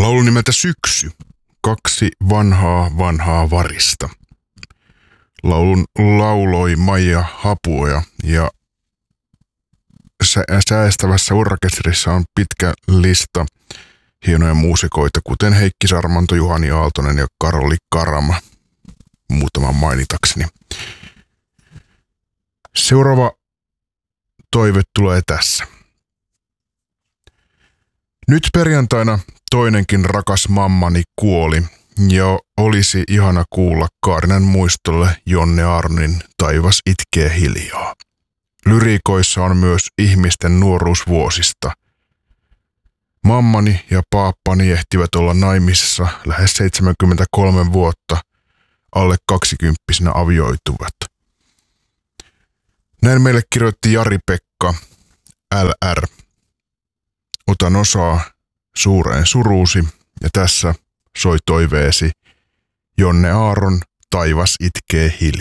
Laulu nimeltä Syksy. Kaksi vanhaa varista. Laulun lauloi Maija Hapuoja ja säästävässä orkesterissa on pitkä lista hienoja muusikoita, kuten Heikki Sarmanto, Juhani Aaltonen ja Karoli Karama, muutaman mainitakseni. Seuraava toive tulee tässä. Nyt perjantaina toinenkin rakas mammani kuoli ja olisi ihana kuulla Kaarinan muistolle Jonne Aronin Taivas itkee hiljaa. Lyriikoissa on myös ihmisten nuoruusvuosista. Mammani ja paappani ehtivät olla naimisissa lähes 73 vuotta, alle 20-vuotiaina avioituvat. Näin meille kirjoitti Jari-Pekka LR. Otan osaa suureen suruusi ja tässä soi toiveesi Jonne Aaron Taivas itkee hiljaa.